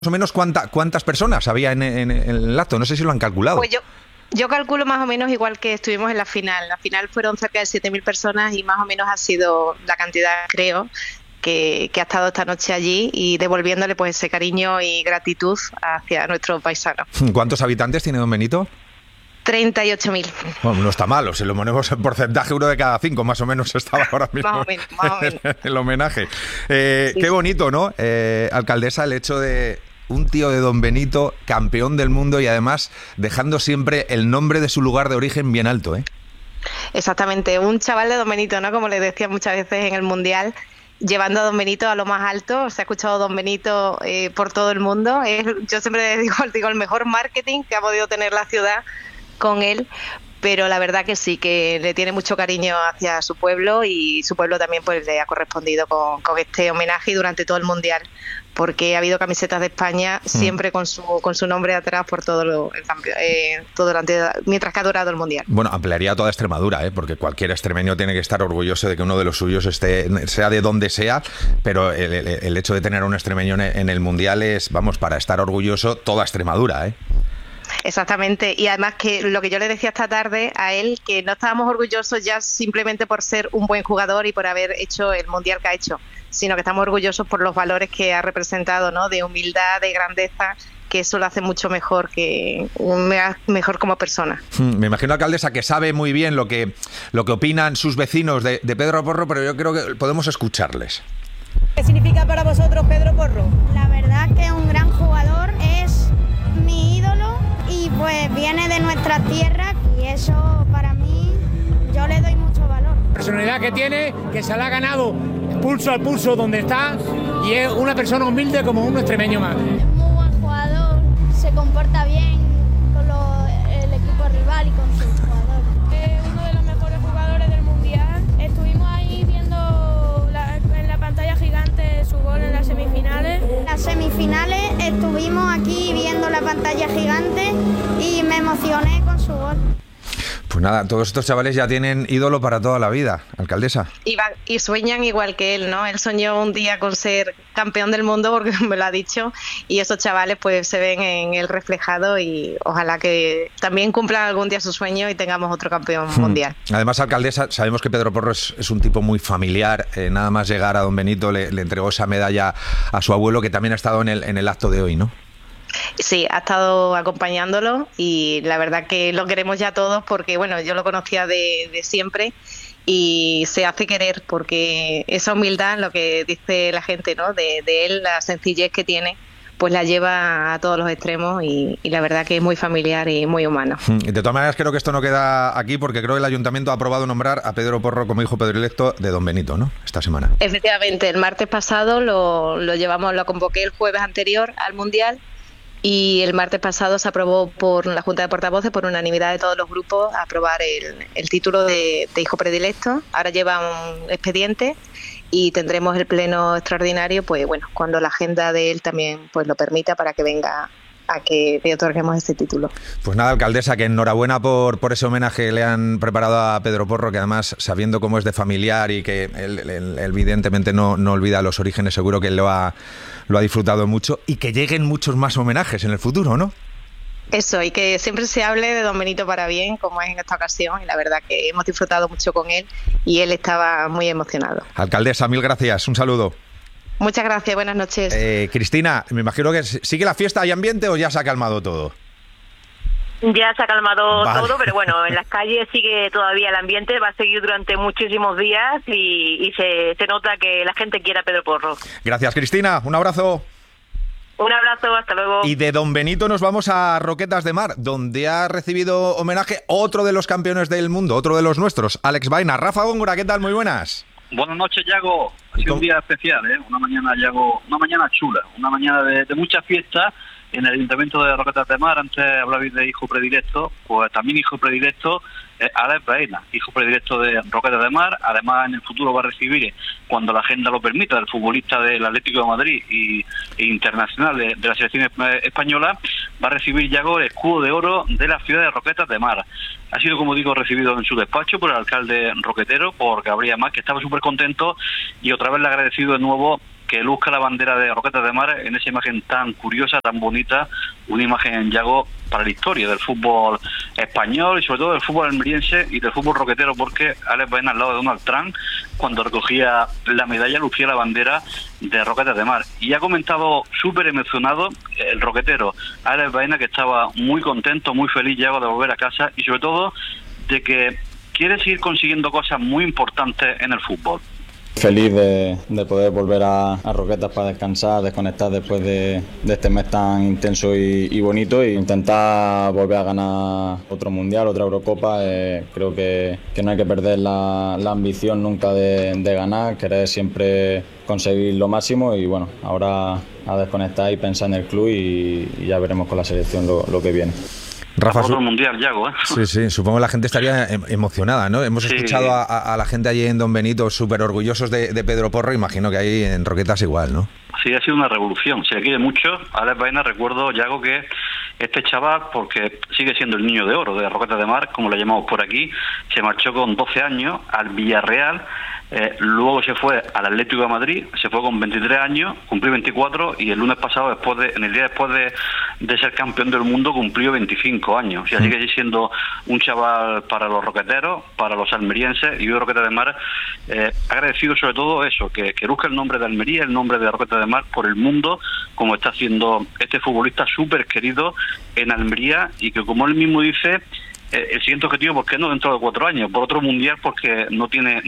o menos cuántas personas había en el acto, no sé si lo han calculado. Pues yo calculo más o menos igual que estuvimos en la final. La final fueron cerca de 7.000 personas y más o menos ha sido la cantidad, creo, que ha estado esta noche allí y devolviéndole pues ese cariño y gratitud hacia nuestro paisano. ¿Cuántos habitantes tiene Don Benito? 38.000. Bueno, no está malo, si lo ponemos en porcentaje, 1 de cada 5 más o menos estaba ahora mismo Más o menos. el homenaje. Sí. Qué bonito, ¿no? Alcaldesa, el hecho de un tío de Don Benito, campeón del mundo y además dejando siempre el nombre de su lugar de origen bien alto, ¿eh? Exactamente, un chaval de Don Benito, ¿no? Como le decía muchas veces en el Mundial, llevando a Don Benito a lo más alto. Se ha escuchado Don Benito por todo el mundo. Yo siempre digo el mejor marketing que ha podido tener la ciudad con él, pero la verdad que sí, que le tiene mucho cariño hacia su pueblo y su pueblo también pues le ha correspondido con este homenaje y durante todo el Mundial, porque ha habido camisetas de España siempre con su nombre atrás por todo el cambio, mientras que ha durado el Mundial. Bueno, ampliaría toda Extremadura, porque cualquier extremeño tiene que estar orgulloso de que uno de los suyos sea de donde sea, pero el hecho de tener a un extremeño en el Mundial es, vamos, para estar orgulloso toda Extremadura, ¿eh? Exactamente, y además que lo que yo le decía esta tarde a él, que no estábamos orgullosos ya simplemente por ser un buen jugador y por haber hecho el Mundial que ha hecho, sino que estamos orgullosos por los valores que ha representado, ¿no? De humildad, de grandeza, que eso lo hace mucho mejor, mejor como persona. Me imagino, alcaldesa, que sabe muy bien lo que opinan sus vecinos de Pedro Porro, pero yo creo que podemos escucharles. ¿Qué significa para vosotros Pedro Porro? La verdad que es un gran jugador, es mi ídolo y pues viene de nuestra tierra y eso para mí yo le doy mucho valor. La personalidad que tiene, que se la ha ganado pulso al pulso donde está y es una persona humilde como un extremeño más. Es muy buen jugador, se comporta bien con el equipo rival y con sus jugadores. Es uno de los mejores jugadores del Mundial. Estuvimos ahí viendo en la pantalla gigante su gol en las semifinales. En las semifinales estuvimos aquí viendo la pantalla gigante y me emocioné con su gol. Pues nada, todos estos chavales ya tienen ídolo para toda la vida, alcaldesa. Y sueñan igual que él, ¿no? Él soñó un día con ser campeón del mundo, porque me lo ha dicho, y esos chavales pues se ven en él reflejado y ojalá que también cumplan algún día su sueño y tengamos otro campeón mundial. Además, alcaldesa, sabemos que Pedro Porro es un tipo muy familiar. Nada más llegar a Don Benito le entregó esa medalla a su abuelo, que también ha estado en el acto de hoy, ¿no? Sí, ha estado acompañándolo y la verdad que lo queremos ya todos porque, bueno, yo lo conocía de siempre y se hace querer porque esa humildad, lo que dice la gente, ¿no? De él, la sencillez que tiene, pues la lleva a todos los extremos y la verdad que es muy familiar y muy humano. De todas maneras, creo que esto no queda aquí porque creo que el Ayuntamiento ha aprobado nombrar a Pedro Porro como hijo predilecto de Don Benito, ¿no? Esta semana. Efectivamente, el martes pasado lo convoqué el jueves anterior al Mundial. Y el martes pasado se aprobó por la Junta de Portavoces, por unanimidad de todos los grupos, a aprobar el título de hijo predilecto. Ahora lleva un expediente y tendremos el pleno extraordinario, pues bueno, cuando la agenda de él también pues lo permita para que venga a que le otorguemos este título. Pues nada, alcaldesa, que enhorabuena por ese homenaje que le han preparado a Pedro Porro, que además, sabiendo cómo es de familiar y que él evidentemente no olvida los orígenes, seguro que lo ha disfrutado mucho y que lleguen muchos más homenajes en el futuro, ¿no? Eso, y que siempre se hable de Don Benito para bien, como es en esta ocasión, y la verdad que hemos disfrutado mucho con él y él estaba muy emocionado. Alcaldesa, mil gracias, un saludo. Muchas gracias, buenas noches. Cristina, me imagino que sigue la fiesta, ¿hay ambiente o ya se ha calmado todo? Ya se ha calmado vale. todo, pero bueno, en las calles sigue todavía el ambiente, va a seguir durante muchísimos días y se nota que la gente quiere a Pedro Porro. Gracias, Cristina, un abrazo. Un abrazo, hasta luego. Y de Don Benito nos vamos a Roquetas de Mar, donde ha recibido homenaje otro de los campeones del mundo, otro de los nuestros, Alex Baena. Rafa Góngora, ¿qué tal? Muy buenas. Buenas noches, Yago. Ha sido un día especial, una mañana, Yago, una mañana chula, una mañana de mucha fiesta en el Ayuntamiento de Roquetas de Mar. Antes hablabais de hijo predilecto, pues también hijo predilecto Alex Baena, hijo predilecto de Roquetas de Mar. Además, en el futuro va a recibir, cuando la agenda lo permita, el futbolista del Atlético de Madrid e internacional de la selección española, va a recibir, Yago, el escudo de oro de la ciudad de Roquetas de Mar. Ha sido, como digo, recibido en su despacho por el alcalde roquetero, por Gabriel Más, que estaba súper contento, y otra vez le ha agradecido de nuevo que luzca la bandera de Roquetas de Mar en esa imagen tan curiosa, tan bonita, una imagen, Yago, para la historia del fútbol español y sobre todo del fútbol almeriense y del fútbol roquetero, porque Alex Baena al lado de Donald Trump, cuando recogía la medalla, lucía la bandera de Roquetas de Mar. Y ha comentado súper emocionado el roquetero Alex Baena, que estaba muy contento, muy feliz, Yago, de volver a casa y sobre todo de que quiere seguir consiguiendo cosas muy importantes en el fútbol. Feliz de poder volver a Roquetas para descansar, desconectar después de este mes tan intenso y bonito, e intentar volver a ganar otro mundial, otra Eurocopa. Creo que no hay que perder la ambición nunca de ganar, querer siempre conseguir lo máximo y bueno, ahora a desconectar y pensar en el club y ya veremos con la selección lo que viene. Rafa, otro mundial, Yago, ¿eh? Sí, supongo que la gente estaría emocionada, ¿no? Hemos escuchado a la gente allí en Don Benito súper orgullosos de Pedro Porro, imagino que ahí en Roquetas igual, ¿no? Sí, ha sido una revolución, se le quiere mucho. A Alex Baena, recuerdo, Yago, que este chaval, porque sigue siendo el niño de oro de Roquetas de Mar, como lo llamamos por aquí, se marchó con 12 años al Villarreal. Luego se fue al Atlético de Madrid, se fue con 23 años, cumplió 24 y el lunes pasado, en el día después de ser campeón del mundo, cumplió 25 años. Y así que sigue siendo un chaval para los roqueteros, para los almerienses, y hoy Roquetas de Mar agradecido sobre todo eso, que luzca el nombre de Almería, el nombre de Roquetas de Mar por el mundo, como está haciendo este futbolista súper querido en Almería y que, como él mismo dice, el siguiente objetivo, ¿por qué no dentro de 4 años? Por otro mundial, porque no tiene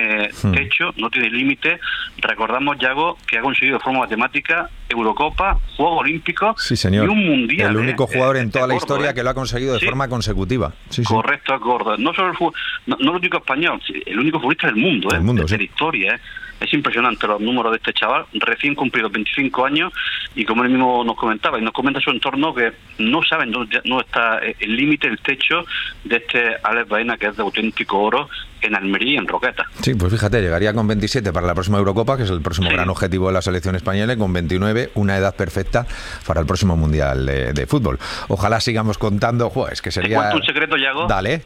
techo, no tiene límite. Recordamos, Yago, que ha conseguido de forma matemática Eurocopa, Juegos Olímpicos, sí, señor, y un mundial. El único jugador en toda la gordo, historia que lo ha conseguido de forma consecutiva. Sí. Correcto, es gordo. No solo no el único español, el único futbolista del mundo, de la historia. Es impresionante los números de este chaval, recién cumplido 25 años, y como él mismo nos comentaba, y nos comenta su entorno, que no saben dónde está el límite, el techo de este Alex Baena, que es de auténtico oro en Almería y en Roquetas. Sí, pues fíjate, llegaría con 27 para la próxima Eurocopa, que es el próximo gran objetivo de la selección española, y con 29, una edad perfecta para el próximo Mundial de Fútbol. Ojalá sigamos contando, es que sería... ¿Te cuento un secreto, Yago? Dale.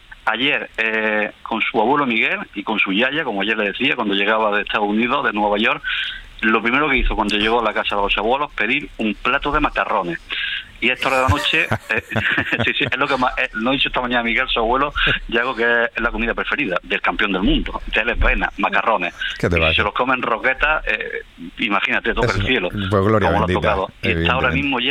Ayer, con su abuelo Miguel y con su yaya, como ayer le decía, cuando llegaba de Estados Unidos, de Nueva York, lo primero que hizo cuando llegó a la casa de los abuelos, pedir un plato de macarrones. Y a esta hora de la noche, sí, es lo que más, lo ha dicho esta mañana Miguel, su abuelo, Yago, que es la comida preferida del campeón del mundo, de Alex Baena, macarrones. ¿Qué te va? Si se los comen Roquetas, imagínate, toca el cielo. Pues gloria como bendita, lo ha tocado. Y está ahora mismo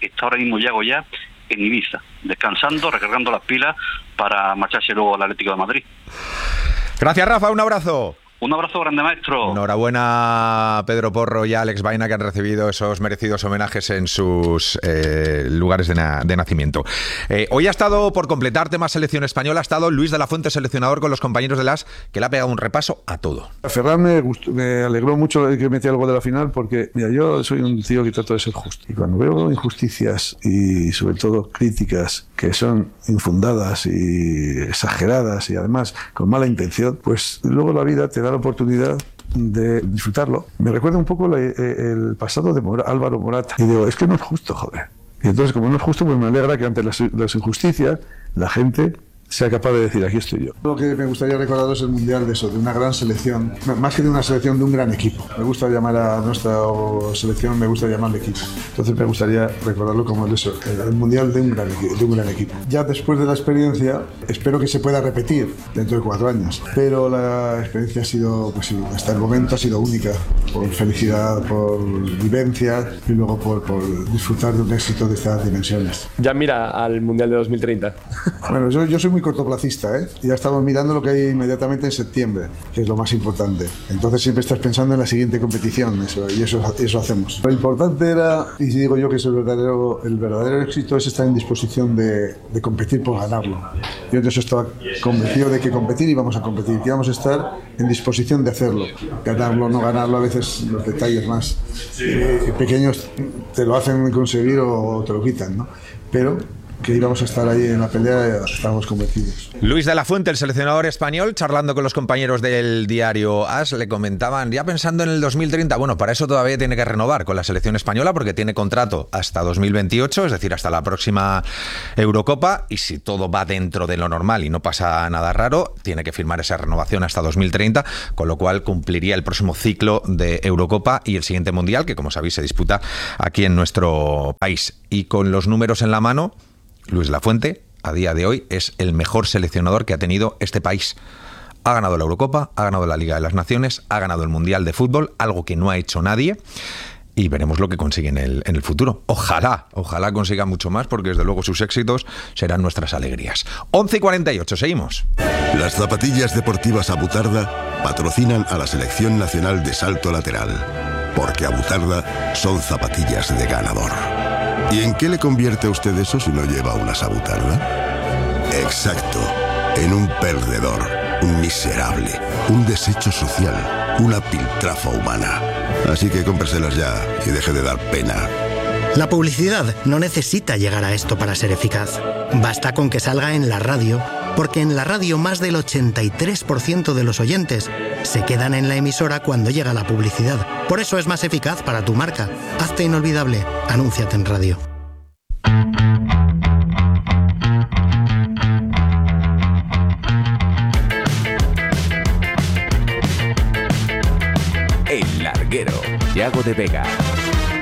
Yago ya en Ibiza, descansando, recargando las pilas para marcharse luego al Atlético de Madrid. Gracias, Rafa, un abrazo. Un abrazo grande, maestro. Enhorabuena, Pedro Porro y Alex Baena, que han recibido esos merecidos homenajes en sus lugares de nacimiento. Hoy ha estado, por completar tema selección española, ha estado Luis de la Fuente, seleccionador con los compañeros de las, que le ha pegado un repaso a todo. A Ferran me alegró mucho que metiera el gol de la final, porque mira, yo soy un tío que trato de ser justo. Y cuando veo injusticias y sobre todo críticas que son infundadas y exageradas y además con mala intención, pues luego la vida te da la oportunidad de disfrutarlo. Me recuerda un poco el pasado de Álvaro Morata. Y digo, es que no es justo, joder. Y entonces, como no es justo, pues me alegra que ante las injusticias la gente sea capaz de decir, aquí estoy yo. Lo que me gustaría recordar es el mundial de una gran selección, más que de una selección, de un gran equipo. Me gusta llamar a nuestra selección, me gusta llamarle equipo. Entonces me gustaría recordarlo como el mundial de un gran equipo. Ya después de la experiencia, espero que se pueda repetir dentro de 4 años. Pero la experiencia ha sido, pues sí, hasta el momento ha sido única, por felicidad, por vivencia y luego por disfrutar de un éxito de estas dimensiones. Ya mira al mundial de 2030. Bueno, yo soy muy cortoplacista, Ya estamos mirando lo que hay inmediatamente en septiembre, que es lo más importante. Entonces siempre estás pensando en la siguiente competición, y eso hacemos. Lo importante era, y digo yo que es el verdadero éxito, es estar en disposición de competir por ganarlo. Yo de eso estaba convencido de que competir íbamos a competir, que íbamos a estar en disposición de hacerlo. Ganarlo, no ganarlo, a veces los detalles más pequeños te lo hacen conseguir o te lo quitan, ¿no? Pero que íbamos a estar ahí en la pelea, estábamos convencidos. Luis de la Fuente, el seleccionador español, charlando con los compañeros del diario AS, le comentaban, ya pensando en el 2030, bueno, para eso todavía tiene que renovar con la selección española porque tiene contrato hasta 2028, es decir, hasta la próxima Eurocopa, y si todo va dentro de lo normal y no pasa nada raro, tiene que firmar esa renovación hasta 2030, con lo cual cumpliría el próximo ciclo de Eurocopa y el siguiente Mundial, que como sabéis se disputa aquí en nuestro país. Y con los números en la mano, Luis de la Fuente, a día de hoy, es el mejor seleccionador que ha tenido este país. Ha ganado la Eurocopa, ha ganado la Liga de las Naciones, ha ganado el Mundial de Fútbol, algo que no ha hecho nadie, y veremos lo que consigue en el futuro. Ojalá consiga mucho más, porque desde luego sus éxitos serán nuestras alegrías. 11:48, seguimos. Las zapatillas deportivas Abutarda patrocinan a la Selección Nacional de Salto Lateral, porque Abutarda son zapatillas de ganador. ¿Y en qué le convierte a usted eso si no lleva unas Abutarda? Exacto, en un perdedor, un miserable, un desecho social, una piltrafa humana. Así que cómpreselas ya y deje de dar pena. La publicidad no necesita llegar a esto para ser eficaz. Basta con que salga en la radio, porque en la radio más del 83% de los oyentes se quedan en la emisora cuando llega la publicidad. Por eso es más eficaz para tu marca. Hazte inolvidable. Anúnciate en radio. El Larguero, Yago de Vega.